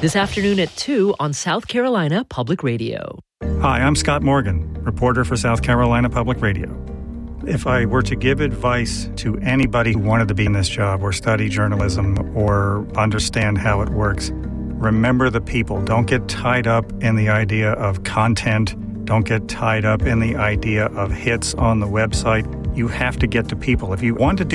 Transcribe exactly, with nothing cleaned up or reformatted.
This afternoon at two on South Carolina Public Radio. Hi, I'm Scott Morgan, reporter for South Carolina Public Radio. If I were to give advice to anybody who wanted to be in this job or study journalism or understand how it works, remember the people. Don't get tied up in the idea of content. Don't get tied up in the idea of hits on the website. You have to get to people. If you want to do